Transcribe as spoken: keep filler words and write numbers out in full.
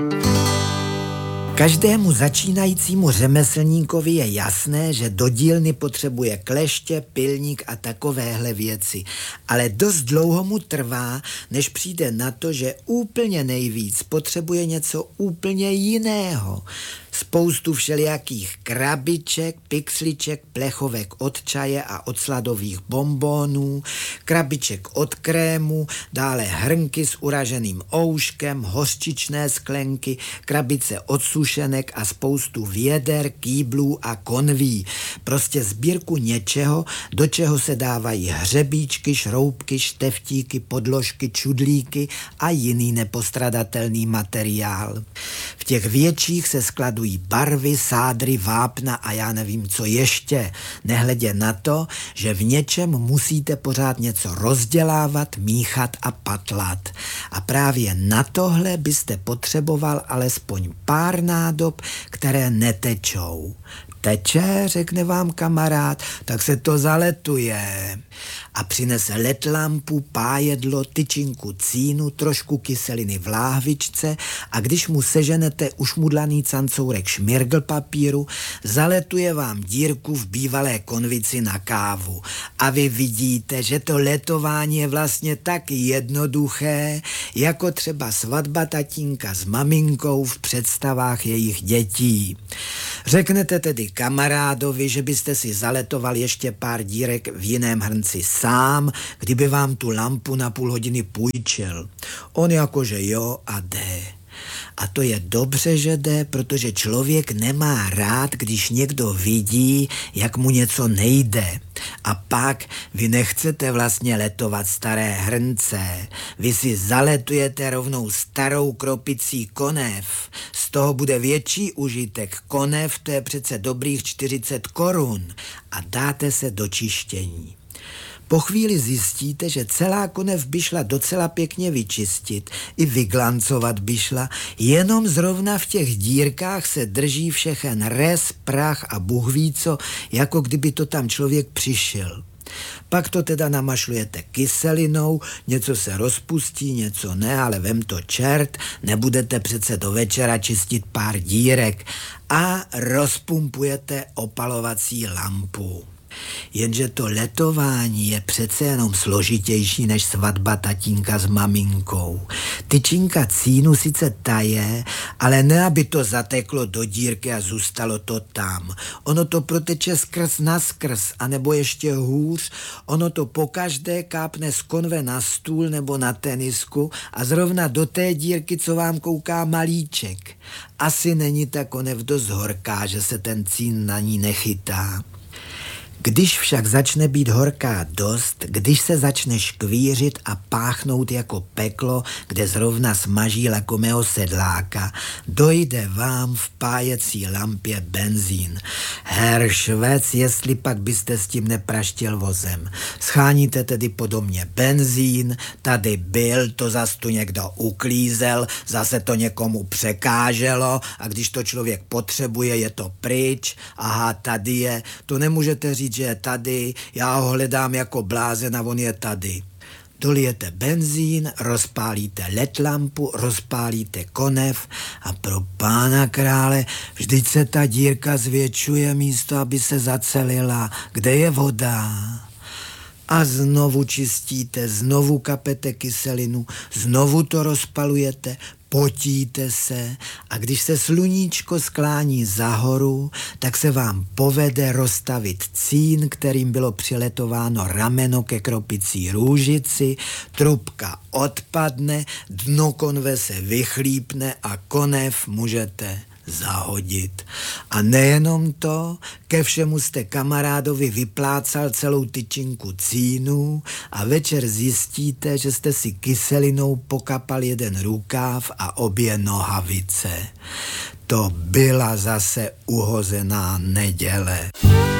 Každému začínajícímu řemeslníkovi je jasné, že do dílny potřebuje kleště, pilník a takovéhle věci. Ale dost dlouho mu trvá, než přijde na to, že úplně nejvíc potřebuje něco úplně jiného. Spoustu všelijakých krabiček, pixliček, plechovek od čaje a od sladových bonbonů, krabiček od krému, dále hrnky s uraženým ouškem, hořčičné sklenky, krabice od sušenek a spoustu věder, kýblů a konví. Prostě sbírku něčeho, do čeho se dávají hřebíčky, šroubky, šteftíky, podložky, čudlíky a jiný nepostradatelný materiál. V těch větších se skladují barvy, sádry, vápna a já nevím co ještě, nehledě na to, že v něčem musíte pořád něco rozdělávat, míchat a patlat. A právě na tohle byste potřeboval alespoň pár nádob, které netečou. Teče, řekne vám kamarád, tak se to zaletuje. A přinese ledlampu, pájedlo, tyčinku cínu, trošku kyseliny v láhvičce a když mu seženete ušmudlaný cancourek šmirgl papíru, zaletuje vám dírku v bývalé konvici na kávu. A vy vidíte, že to letování je vlastně tak jednoduché, jako třeba svatba tatínka s maminkou v představách jejich dětí. Řeknete tedy kamarádovi, že byste si zaletoval ještě pár dírek v jiném hrnci sám, kdyby vám tu lampu na půl hodiny půjčil. On jakože jo a jde. A to je dobře, že jde, protože člověk nemá rád, když někdo vidí, jak mu něco nejde. A pak vy nechcete vlastně letovat staré hrnce. Vy si zaletujete rovnou starou kropicí konev. Z toho bude větší užitek. Konev, to je přece dobrých čtyřicet korun. A dáte se do čištění. Po chvíli zjistíte, že celá konev by šla docela pěkně vyčistit, i vyglancovat by šla, jenom zrovna v těch dírkách se drží všechen res, prach a bůh ví co, jako kdyby to tam člověk přišel. Pak to teda namašlujete kyselinou, něco se rozpustí, něco ne, ale vem to čert, nebudete přece do večera čistit pár dírek a rozpumpujete opalovací lampu. Jenže to letování je přece jenom složitější než svatba tatínka s maminkou. Tyčinka cínu sice taje, ale ne, aby to zateklo do dírky a zůstalo to tam. Ono to proteče skrz na skrz, anebo ještě hůř, ono to pokaždé kápne z konve na stůl nebo na tenisku a zrovna do té dírky, co vám kouká malíček. Asi není ta konev dost horká, že se ten cín na ní nechytá. Když však začne být horká dost, když se začne škvířit a páchnout jako peklo, kde zrovna smaží lakomého sedláka, dojde vám v pájecí lampě benzín. Herr Švec, jestli pak byste s tím nepraštěl vozem. Scháníte tedy po domě benzín, tady byl, to zas tu někdo uklízel, zase to někomu překáželo a když to člověk potřebuje, je to pryč. Aha, tady je, to nemůžete říct, že je tady, já ho hledám jako blázen a on je tady. Dolijete benzín, rozpálíte ledlampu, rozpálíte konev a pro pána krále, vždyť se ta dírka zvětšuje místo, aby se zacelila. Kde je voda? A znovu čistíte, znovu kapete kyselinu, znovu to rozpalujete, potíte se a když se sluníčko sklání za horu, tak se vám povede rozstavit cín, kterým bylo přiletováno rameno ke kropicí růžici, trubka odpadne, dno konve se vychlípne a konev můžete zahodit. A nejenom to, ke všemu jste kamarádovi vyplácal celou tyčinku cínu a večer zjistíte, že jste si kyselinou pokapal jeden rukáv a obě nohavice. To byla zase uhozená neděle.